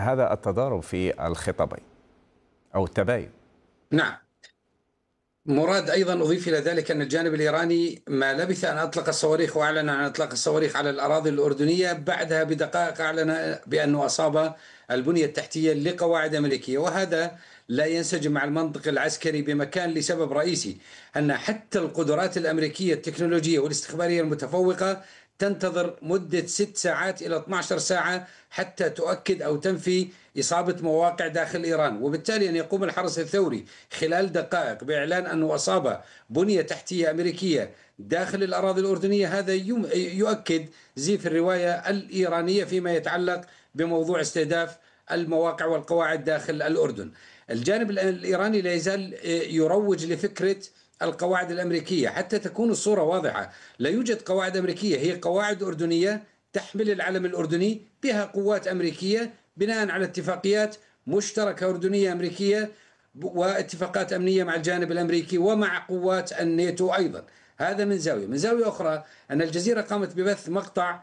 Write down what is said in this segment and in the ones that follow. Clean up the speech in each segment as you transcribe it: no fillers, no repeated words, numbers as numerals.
هذا التضارب في الخطابين أو التباين؟ نعم، مراد أيضا أضيف إلى ذلك أن الجانب الإيراني ما لبث أن أطلق الصواريخ وأعلن عن إطلاق الصواريخ على الأراضي الأردنية، بعدها بدقائق أعلن بأنه أصاب البنية التحتية لقواعد أمريكية، وهذا لا ينسجم مع المنطق العسكري بمكان لسبب رئيسي، أن حتى القدرات الأمريكية التكنولوجية والاستخبارية المتفوقة تنتظر مدة 6 ساعات إلى 12 ساعة حتى تؤكد أو تنفي إصابة مواقع داخل إيران، وبالتالي أن يقوم الحرس الثوري خلال دقائق بإعلان أنه أصاب بنية تحتية أمريكية داخل الأراضي الأردنية، هذا يؤكد زيف الرواية الإيرانية فيما يتعلق بموضوع استهداف المواقع والقواعد داخل الأردن. الجانب الإيراني لا يزال يروج لفكرة القواعد الأمريكية حتى تكون الصورة واضحة. لا يوجد قواعد أمريكية، هي قواعد أردنية تحمل العلم الأردني، بها قوات أمريكية بناء على اتفاقيات مشتركة أردنية أمريكية واتفاقات أمنية مع الجانب الأمريكي ومع قوات الناتو أيضا. هذا من زاوية. من زاوية أخرى أن الجزيرة قامت ببث مقطع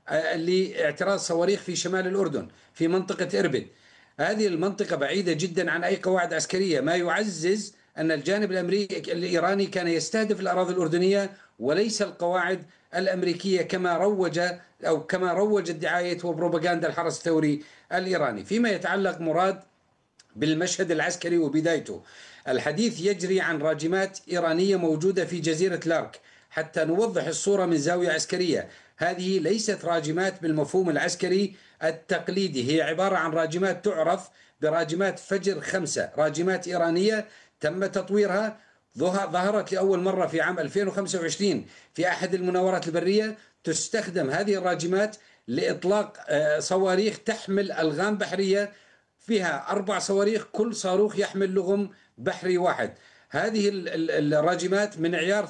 لاعتراض صواريخ في شمال الأردن في منطقة إربد. هذه المنطقة بعيدة جدا عن أي قواعد عسكرية، ما يعزز أن الجانب الإيراني كان يستهدف الأراضي الأردنية وليس القواعد الأمريكية كما روج أو كما روجت دعاية وبروباغندا الحرس الثوري الإيراني. فيما يتعلق مراد بالمشهد العسكري وبدايته، الحديث يجري عن راجمات إيرانية موجودة في جزيرة لارك. حتى نوضح الصورة من زاوية عسكرية، هذه ليست راجمات بالمفهوم العسكري التقليدي، هي عبارة عن راجمات تعرف براجمات فجر 5، راجمات إيرانية تم تطويرها، ظهرت لأول مرة في عام 2025 في أحد المناورات البرية. تستخدم هذه الراجمات لإطلاق صواريخ تحمل ألغام بحرية، فيها 4 صواريخ، كل صاروخ يحمل لغم بحري واحد. هذه الراجمات من عيار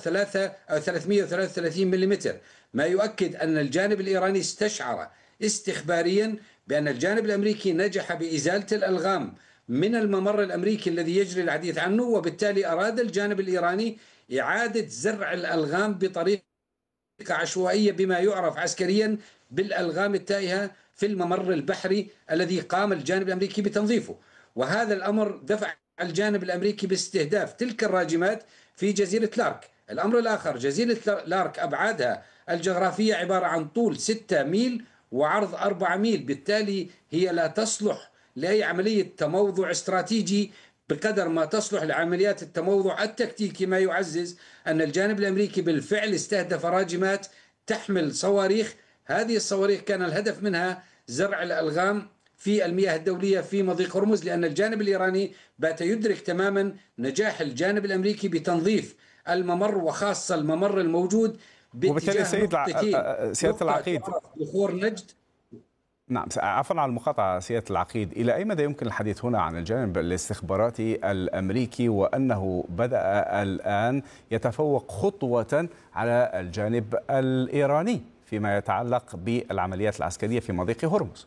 333 ملم، ما يؤكد أن الجانب الإيراني استشعر استخباريا بأن الجانب الأمريكي نجح بإزالة الألغام من الممر الأمريكي الذي يجري الحديث عنه، وبالتالي أراد الجانب الإيراني إعادة زرع الألغام بطريقة عشوائية بما يعرف عسكريا بالألغام التائهة في الممر البحري الذي قام الجانب الأمريكي بتنظيفه. وهذا الأمر دفع الجانب الأمريكي باستهداف تلك الراجمات في جزيرة لارك. الأمر الآخر، جزيرة لارك أبعادها الجغرافية عبارة عن طول 6 ميل وعرض 4 ميل، بالتالي هي لا تصلح لأي عملية تموضع استراتيجي بقدر ما تصلح لعمليات التموضع التكتيكي، ما يعزز أن الجانب الأمريكي بالفعل استهدف راجمات تحمل صواريخ. هذه الصواريخ كان الهدف منها زرع الألغام في المياه الدولية في مضيق هرمز، لأن الجانب الإيراني بات يدرك تماما نجاح الجانب الأمريكي بتنظيف الممر، وخاصة الممر الموجود وبالتالي باتجاه نقطتين، سيادة نقطة العقيد، تعرف بخور نجد. نعم، عفوا على المقاطعة سيادة العقيد، إلى أي مدى يمكن الحديث هنا عن الجانب الاستخباراتي الأمريكي وأنه بدأ الآن يتفوق خطوة على الجانب الإيراني فيما يتعلق بالعمليات العسكرية في مضيق هرمز؟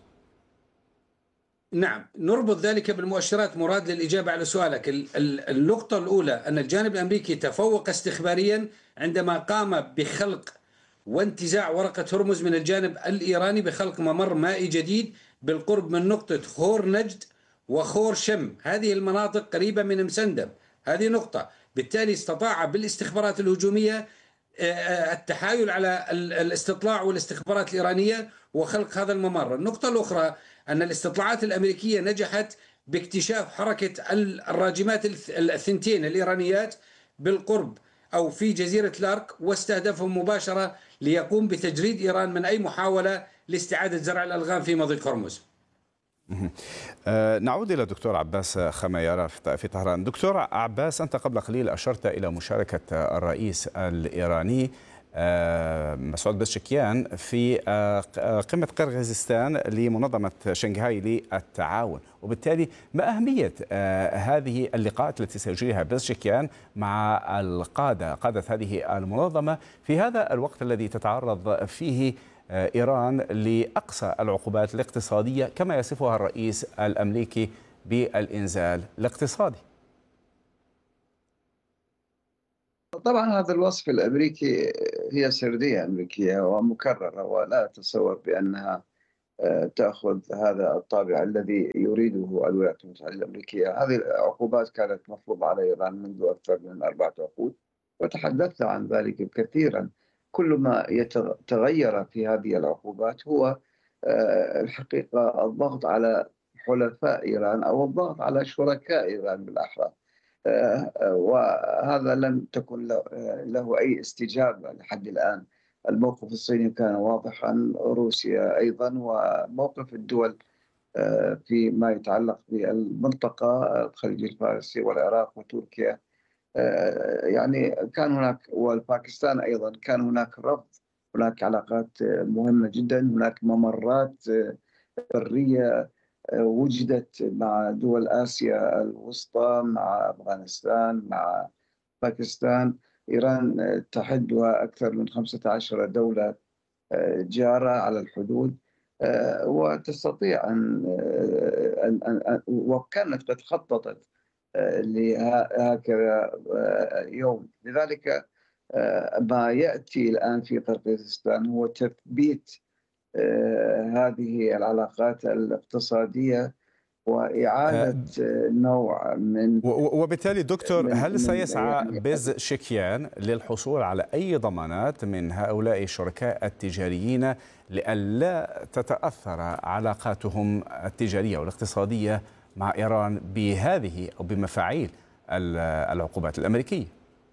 نعم، نربط ذلك بالمؤشرات مراد للإجابة على سؤالك. النقطة الأولى أن الجانب الأمريكي تفوق استخباريا عندما قام بخلق وانتزاع ورقة هرمز من الجانب الإيراني بخلق ممر مائي جديد بالقرب من نقطة خور نجد وخور شم. هذه المناطق قريبة من مسندب، هذه نقطة. بالتالي استطاع بالاستخبارات الهجومية التحايل على الاستطلاع والاستخبارات الإيرانية وخلق هذا الممر. النقطة الأخرى أن الاستطلاعات الأمريكية نجحت باكتشاف حركة الراجمات الثنتين الإيرانيات بالقرب أو في جزيرة لارك، واستهدفهم مباشرة ليقوم بتجريد إيران من أي محاولة لاستعادة زرع الألغام في مضيق هرمز. نعود إلى الدكتور عباس خميارة في طهران. دكتور عباس، أنت قبل قليل أشرت إلى مشاركة الرئيس الإيراني مسعود بزشكيان في قمة قرغيزستان لمنظمة شنغهاي للتعاون، وبالتالي ما أهمية هذه اللقاءات التي سيجريها بزشكيان مع قادة هذه المنظمة في هذا الوقت الذي تتعرض فيه إيران لأقصى العقوبات الاقتصادية كما يصفها الرئيس الأمريكي بالإنزال الاقتصادي؟ طبعا هذا الوصف الأمريكي هي سردية أمريكية ومكررة، ولا أتصور بأنها تأخذ هذا الطابع الذي يريده الولايات المتحدة الأمريكية. هذه العقوبات كانت مفروضة على إيران منذ أكثر من 4 عقود، وتحدثت عن ذلك كثيرا. كل ما تغير في هذه العقوبات هو الحقيقة الضغط على حلفاء إيران أو الضغط على شركاء إيران بالأحرى، وهذا لم تكن له أي استجابة لحد الآن. الموقف الصيني كان واضحا، روسيا أيضا، وموقف الدول فيما يتعلق بالمنطقة الخليج الفارسي والعراق وتركيا. يعني كان هناك، والباكستان أيضا، كان هناك رفض. هناك علاقات مهمة جدا، هناك ممرات برية وجدت مع دول آسيا الوسطى، مع أفغانستان، مع باكستان. إيران تحدها أكثر من 15 دولة جارة على الحدود، وتستطيع وكانت قد خططت لهكذا يوم. لذلك ما يأتي الآن في قرقيزستان هو تثبيت هذه العلاقات الاقتصادية وإعادة نوع من وبالتالي دكتور، هل سيسعى يعني بيزشكيان للحصول على أي ضمانات من هؤلاء الشركاء التجاريين لئلا تتأثر علاقاتهم التجارية والاقتصادية مع إيران بهذه أو بمفاعيل العقوبات الأمريكية؟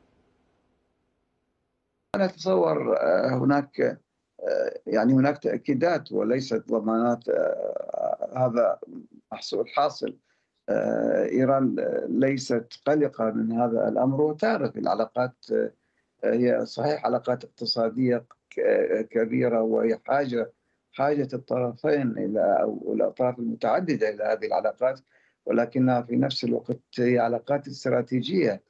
أنا أتصور هناك يعني هناك تأكيدات وليست ضمانات. هذا محصول حاصل. إيران ليست قلقة من هذا الأمر، وتعرف العلاقات هي صحيح علاقات اقتصادية كبيرة، وهي حاجة الطرفين أو الأطراف المتعددة إلى هذه العلاقات، ولكنها في نفس الوقت هي علاقات استراتيجية.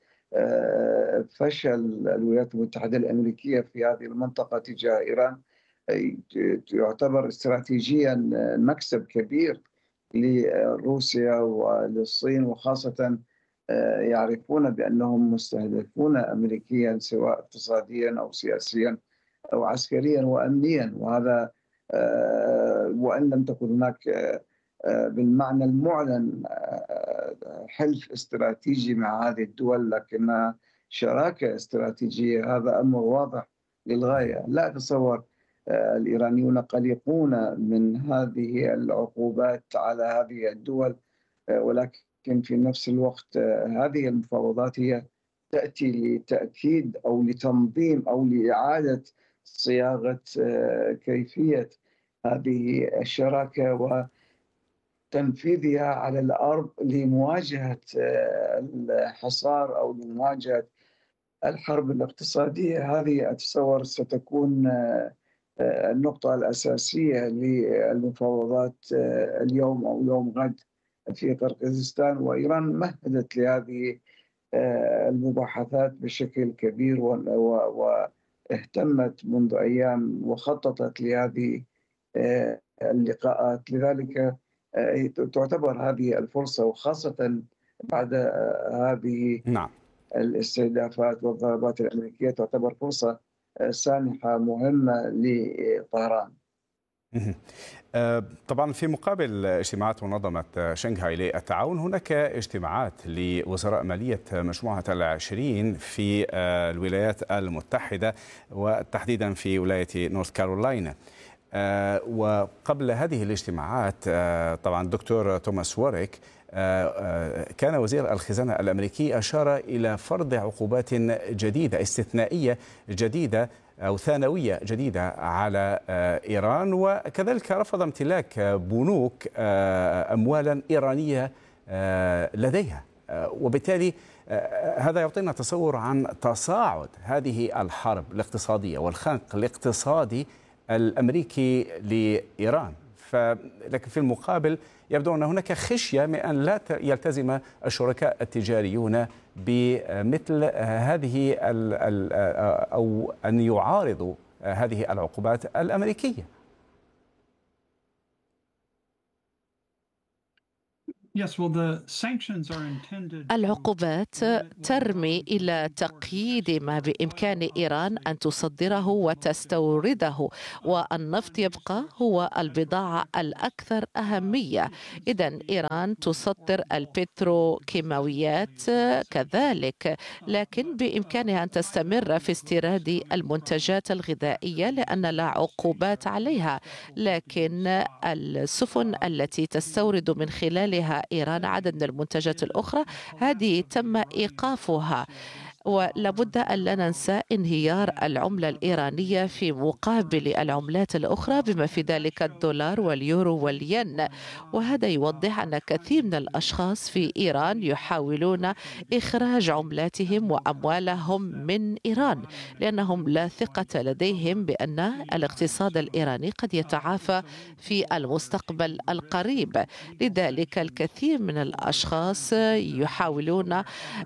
فشل الولايات المتحدة الأمريكية في هذه المنطقة تجاه إيران يعتبر استراتيجيا مكسب كبير لروسيا وللصين، وخاصة يعرفون بأنهم مستهدفون أمريكيا سواء اقتصاديا أو سياسيا أو عسكريا وأمنيا. وهذا وإن لم تكن هناك بالمعنى المعلن حلف استراتيجي مع هذه الدول، لكنها شراكة استراتيجية. هذا أمر واضح للغاية. لا أتصور الإيرانيون قلقون من هذه العقوبات على هذه الدول، ولكن في نفس الوقت هذه المفاوضات هي تأتي لتأكيد أو لتنظيم أو لإعادة صياغة كيفية هذه الشراكة وتنفيذها على الأرض لمواجهة الحصار أو لمواجهة الحرب الاقتصادية. هذه أتصور ستكون النقطة الأساسية للمفاوضات اليوم أو يوم غد في قرقيزستان. وإيران مهدت لهذه المباحثات بشكل كبير واهتمت منذ أيام وخططت لهذه اللقاءات. لذلك تعتبر هذه الفرصة، وخاصة بعد هذه الاستهدافات والضربات الأمريكية، تعتبر فرصة سانحة مهمة لطهران. طبعا في مقابل اجتماعات منظمة شنغهاي للتعاون، هناك اجتماعات لوزراء مالية مجموعة ال20 في الولايات المتحدة، وتحديدا في ولاية نورث كارولاينا. وقبل هذه الاجتماعات طبعا الدكتور توماس واريك كان وزير الخزانة الأمريكي أشار إلى فرض عقوبات جديدة استثنائية جديدة أو ثانوية جديدة على إيران، وكذلك رفض امتلاك بنوك أموالا إيرانية لديها. وبالتالي هذا يعطينا تصور عن تصاعد هذه الحرب الاقتصادية والخنق الاقتصادي الأمريكي لإيران. لكن في المقابل يبدو أن هناك خشية من أن لا يلتزم الشركاء التجاريون بمثل هذه أو أن يعارضوا هذه العقوبات الأمريكية. العقوبات ترمي إلى تقييد ما بإمكان إيران أن تصدره وتستورده، والنفط يبقى هو البضاعة الأكثر أهمية. إذن إيران تصدر البتروكيماويات كذلك، لكن بإمكانها أن تستمر في استيراد المنتجات الغذائية لأن لا عقوبات عليها، لكن السفن التي تستورد من خلالها إيران عدد من المنتجات الأخرى هذه تم إيقافها. ولابد أن لا ننسى انهيار العملة الإيرانية في مقابل العملات الأخرى بما في ذلك الدولار واليورو والين، وهذا يوضح أن كثير من الأشخاص في إيران يحاولون إخراج عملاتهم وأموالهم من إيران لأنهم لا ثقة لديهم بأن الاقتصاد الإيراني قد يتعافى في المستقبل القريب. لذلك الكثير من الأشخاص يحاولون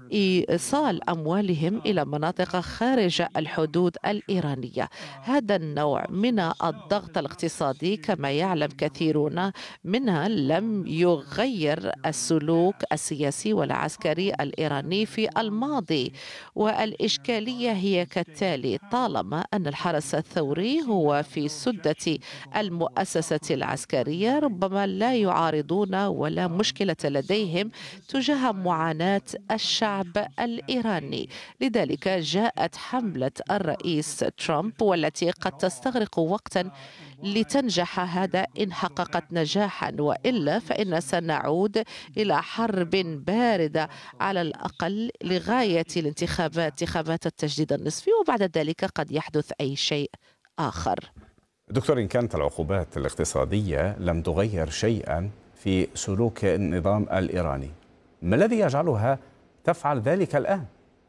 إيصال أموالهم إلى مناطق خارج الحدود الإيرانية. هذا النوع من الضغط الاقتصادي كما يعلم كثيرون منها لم يغير السلوك السياسي والعسكري الإيراني في الماضي، والإشكالية هي كالتالي: طالما أن الحرس الثوري هو في سدة المؤسسة العسكرية ربما لا يعارضون ولا مشكلة لديهم تجاه معاناة الشعب الإيراني. لذلك جاءت حملة الرئيس ترامب والتي قد تستغرق وقتا لتنجح، هذا إن حققت نجاحا، وإلا فإن سنعود إلى حرب باردة على الأقل لغاية انتخابات التجديد النصفي، وبعد ذلك قد يحدث أي شيء آخر. دكتور، إن كانت العقوبات الاقتصادية لم تغير شيئا في سلوك النظام الإيراني، ما الذي يجعلها تفعل ذلك الآن؟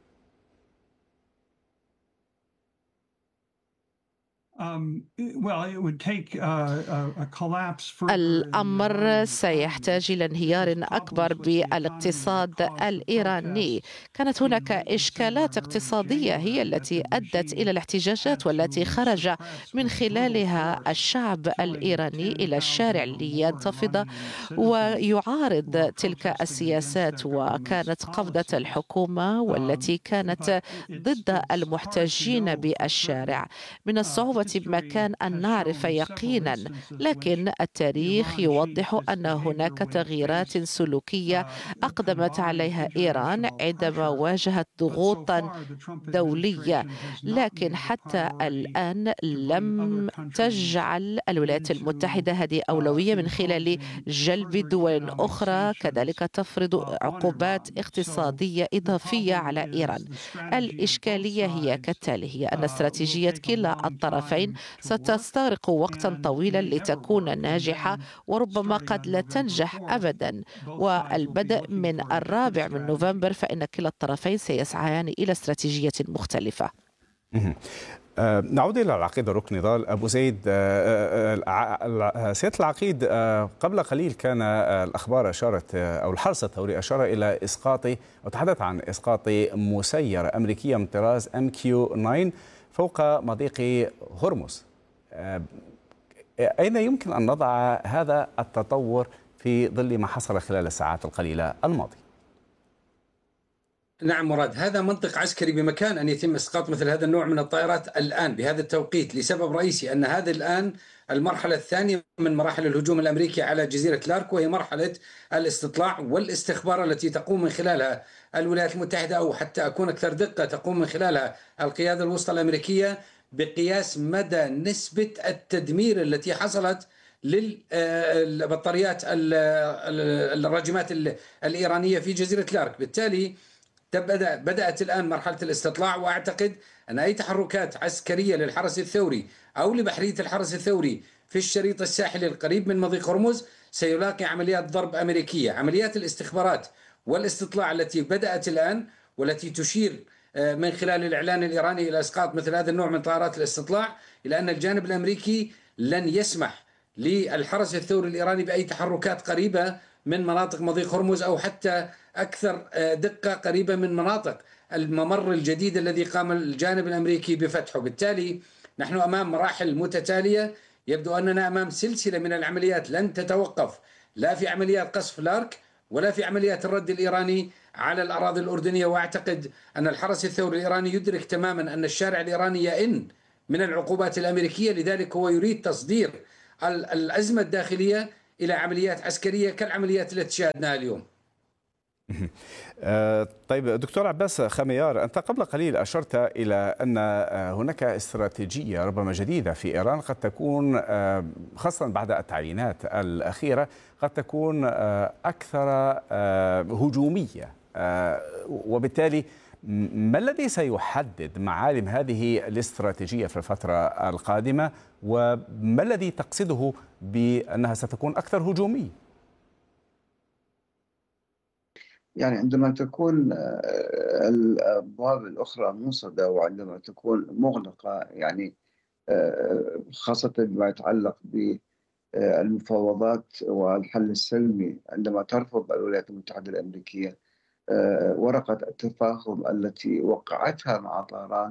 الأمر سيحتاج إلى انهيار أكبر بالاقتصاد الإيراني. كانت هناك إشكالات اقتصادية هي التي أدت إلى الاحتجاجات والتي خرج من خلالها الشعب الإيراني إلى الشارع لينتفض ويعارض تلك السياسات، وكانت قبضة الحكومة والتي كانت ضد المحتجين بالشارع. من الصعوبة بمكان أن نعرف يقينا، لكن التاريخ يوضح أن هناك تغييرات سلوكية أقدمت عليها إيران عندما واجهت ضغوطا دولية، لكن حتى الآن لم تجعل الولايات المتحدة هذه أولوية من خلال جلب دول أخرى كذلك تفرض عقوبات اقتصادية إضافية على إيران. الإشكالية هي كالتالي: هي أن استراتيجية كلا الطرفين ستستغرق وقتا طويلا لتكون ناجحة، وربما قد لا تنجح أبدا. والبدء من 4 نوفمبر فإن كلا الطرفين سيسعيان إلى استراتيجية مختلفة. نعود إلى العقيد الركن نضال أبو زيد. سيادة العقيد، قبل قليل كان الأخبار أشارت أو الحرس الثوري أشار إلى إسقاط أو تحدث عن إسقاط مسيرة أمريكية من طراز MQ-9 فوق مضيق هرمز. أين يمكن أن نضع هذا التطور في ظل ما حصل خلال الساعات القليلة الماضية؟ نعم مراد، هذا منطق عسكري بمكان أن يتم إسقاط مثل هذا النوع من الطائرات الآن بهذا التوقيت، لسبب رئيسي أن هذا الآن المرحلة الثانية من مراحل الهجوم الأمريكي على جزيرة لارك، وهي مرحلة الاستطلاع والاستخبار التي تقوم من خلالها الولايات المتحدة، أو حتى أكون أكثر دقة تقوم من خلالها القيادة الوسطى الأمريكية، بقياس مدى نسبة التدمير التي حصلت للبطاريات الراجمات الإيرانية في جزيرة لارك. بالتالي بدأت الآن مرحلة الاستطلاع، وأعتقد أن أي تحركات عسكرية للحرس الثوري أو لبحرية الحرس الثوري في الشريط الساحلي القريب من مضيق هرمز سيلاقي عمليات ضرب أمريكية. عمليات الاستخبارات والاستطلاع التي بدأت الآن والتي تشير من خلال الإعلان الإيراني إلى إسقاط مثل هذا النوع من طائرات الاستطلاع، إلى أن الجانب الأمريكي لن يسمح للحرس الثوري الإيراني بأي تحركات قريبة من مناطق مضيق هرمز، أو حتى أكثر دقة قريبة من مناطق الممر الجديد الذي قام الجانب الأمريكي بفتحه. بالتالي نحن أمام مراحل متتالية، يبدو أننا أمام سلسلة من العمليات لن تتوقف، لا في عمليات قصف لارك ولا في عمليات الرد الإيراني على الأراضي الأردنية. وأعتقد أن الحرس الثوري الإيراني يدرك تماما أن الشارع الإيراني يئن من العقوبات الأمريكية، لذلك هو يريد تصدير الأزمة الداخلية إلى عمليات عسكرية كالعمليات التي شاهدناها اليوم. طيب دكتور عباس خميار، أنت قبل قليل أشرت إلى أن هناك استراتيجية ربما جديدة في إيران قد تكون خاصة بعد التعيينات الأخيرة قد تكون أكثر هجومية، وبالتالي ما الذي سيحدد معالم هذه الاستراتيجية في الفترة القادمة، وما الذي تقصده بأنها ستكون أكثر هجومية؟ يعني عندما تكون الأبواب الأخرى منصدة وعندما تكون مغلقة، يعني خاصة ما يتعلق بالمفاوضات والحل السلمي، عندما ترفض الولايات المتحدة الأمريكية ورقة التفاهم التي وقعتها مع طهران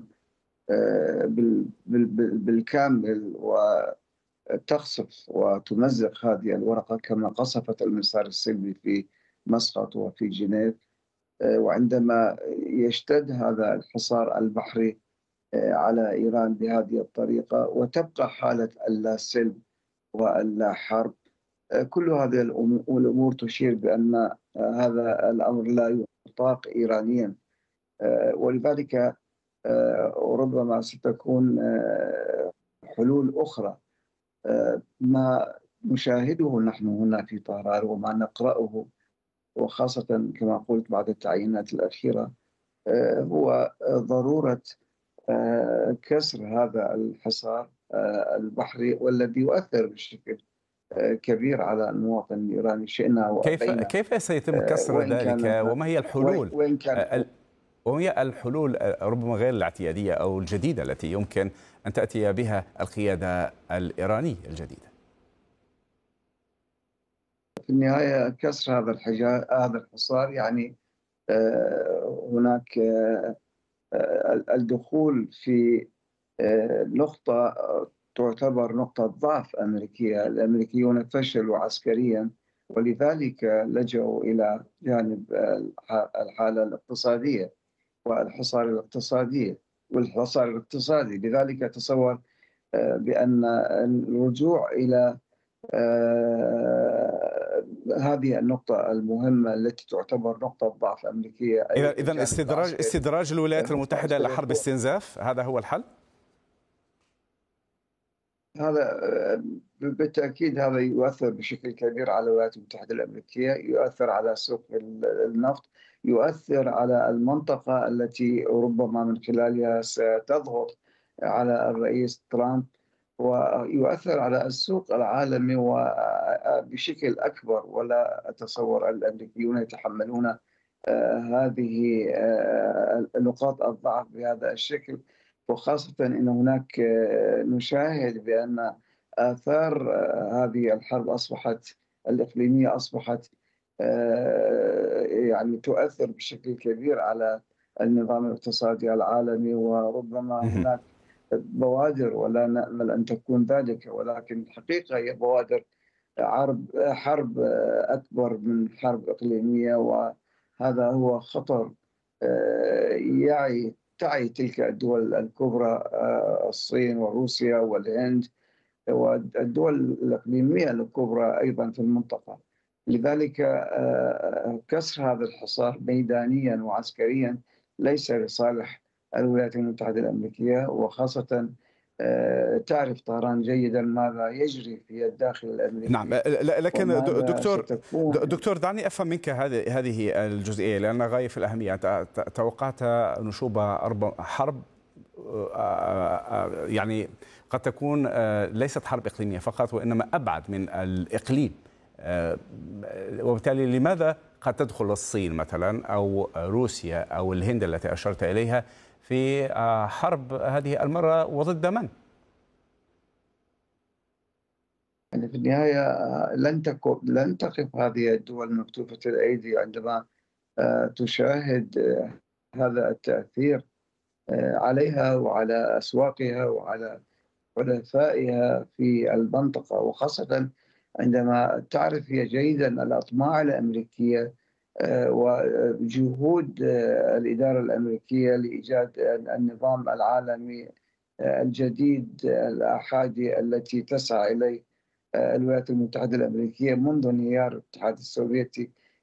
بالكامل، وتقصف وتمزق هذه الورقة كما قصفت المسار السلمي في مسقط وفي جنيف، وعندما يشتد هذا الحصار البحري على إيران بهذه الطريقة وتبقى حالة اللا سلم واللا حرب، كل هذه الأمور تشير بأن هذا الأمر لا يطاق إيرانيا، ولذلك ربما ستكون حلول أخرى. ما نشاهده نحن هنا في طهران وما نقرأه، وخاصة كما قلت بعد التعيينات الأخيرة، هو ضرورة كسر هذا الحصار البحري، والذي يؤثر بشكل كبير على المواطن الإيراني شئنا وأبينا. كيف سيتم كسر ذلك، وما هي الحلول؟ وما هي الحلول ربما غير الاعتيادية أو الجديدة التي يمكن أن تأتي بها القيادة الإيرانية الجديدة؟ في النهاية كسر هذا الحصار يعني هناك الدخول في نقطة تعتبر نقطة ضعف أمريكية. الأمريكيون فشلوا عسكريا، ولذلك لجأوا إلى جانب الحالة الاقتصادية والحصار الاقتصادي. لذلك تصور بأن الرجوع إلى هذه النقطة المهمة التي تعتبر نقطة ضعف أمريكية، إذا استدراج الولايات المتحدة لحرب استنزاف، هذا هو الحل؟ هذا بالتأكيد هذا يؤثر بشكل كبير على الولايات المتحدة الأمريكية، يؤثر على سوق النفط، يؤثر على المنطقة التي ربما من خلالها ستضغط على الرئيس ترامب، ويؤثر على السوق العالمي وبشكل أكبر. ولا أتصور الأمريكيون يتحملون هذه نقاط الضعف بهذا الشكل، وخاصة أن هناك نشاهد بأن آثار هذه الحرب الإقليمية أصبحت يعني تؤثر بشكل كبير على النظام الاقتصادي العالمي، وربما هناك بوادر، ولا نأمل أن تكون ذلك، ولكن الحقيقة هي بوادر حرب أكبر من حرب إقليمية، وهذا هو خطر تعي تلك الدول الكبرى، الصين وروسيا والهند والدول الإقليمية الكبرى أيضا في المنطقة. لذلك كسر هذا الحصار ميدانيا وعسكريا ليس لصالح الولايات المتحدة الأمريكية، وخاصة تعرف طهران جيدا ماذا يجري في الداخل الأمريكي. نعم، لكن دكتور دعني أفهم منك هذه الجزئية، لأنها غاية في الأهمية. توقعت نشوب حرب يعني قد تكون ليست حرب إقليمية فقط، وإنما أبعد من الإقليم، وبالتالي لماذا قد تدخل الصين مثلا أو روسيا أو الهند التي أشرت إليها في حرب هذه المرة، وضد من؟ يعني في النهاية لن تقف هذه الدول مكتوفة الأيدي عندما تشاهد هذا التأثير عليها وعلى أسواقها وعلى حلفائها في المنطقة، وخاصة عندما تعرف هي جيدا الأطماع الأمريكية وجهود الإدارة الأمريكية لإيجاد النظام العالمي الجديد الأحادي التي تسعى إليه الولايات المتحدة الأمريكية منذ انهيار الاتحاد السوفيتي